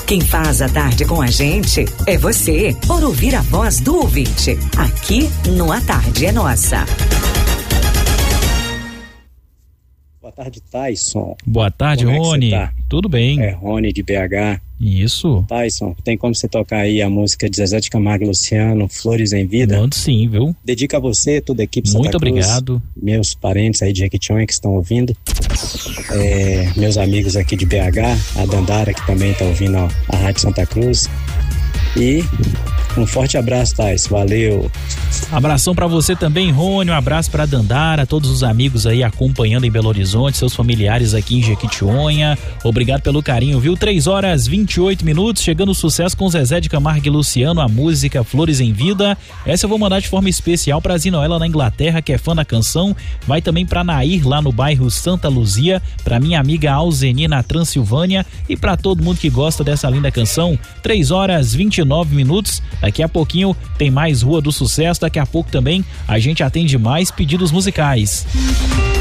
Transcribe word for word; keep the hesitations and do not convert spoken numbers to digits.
Quem faz a tarde com a gente é você, por ouvir a voz do ouvinte. Aqui no A Tarde é Nossa. Boa tarde, Tyson. Boa tarde, como Rony. É tá? Tudo bem? É, Rony de B H. Isso. Tyson, tem como você tocar aí a música de Zezé de Camargo e Luciano, Flores em Vida? Mando sim, viu? Dedica a você, toda a equipe Santa Muito Cruz, obrigado. meus parentes aí de Jequitinhonha que estão ouvindo, é, meus amigos aqui de B H, a Dandara que também está ouvindo a, a Rádio Santa Cruz. E um forte abraço, Thais. Valeu. Abração pra você também, Rony. Um abraço pra Dandara, todos os amigos aí acompanhando em Belo Horizonte, seus familiares aqui em Jequitinhonha. Obrigado pelo carinho, viu? três horas e vinte e oito minutos, chegando o sucesso com Zezé de Camargo e Luciano, a música Flores em Vida. Essa eu vou mandar de forma especial pra Zinoela na Inglaterra, que é fã da canção. Vai também pra Nair, lá no bairro Santa Luzia, pra minha amiga Alzeni na Transilvânia e pra todo mundo que gosta dessa linda canção. três horas e vinte e nove minutos. Daqui a pouquinho tem mais Rua do Sucesso. Daqui a pouco também a gente atende mais pedidos musicais.